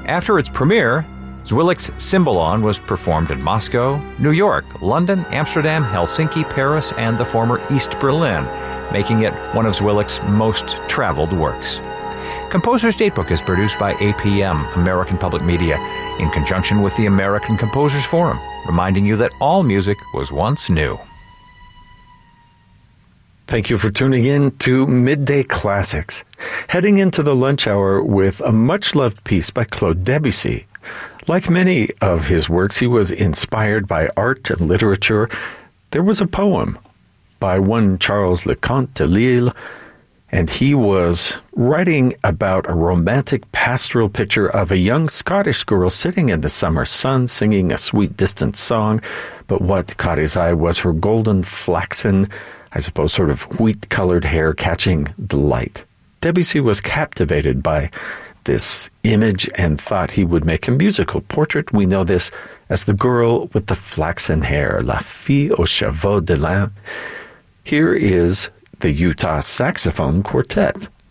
After its premiere, Zwilic's Cymbalon was performed in Moscow, New York, London, Amsterdam, Helsinki, Paris, and the former East Berlin, making it one of Zwilic's most traveled works. Composer's Datebook is produced by APM, American Public Media, in conjunction with the American Composers Forum, reminding you that all music was once new. Thank you for tuning in to Midday Classics. Heading into the lunch hour with a much-loved piece by Claude Debussy. Like many of his works, he was inspired by art and literature. There was a poem by one Charles Lecomte de Lisle, and he was writing about a romantic pastoral picture of a young Scottish girl sitting in the summer sun singing a sweet distant song, but what caught his eye was her golden flaxen, I suppose sort of wheat-colored hair catching the light. Debussy was captivated by this image and thought he would make a musical portrait. We know this as The Girl with the Flaxen Hair, La Fille aux Cheveux de Lin. Here is the Utah Saxophone Quartet.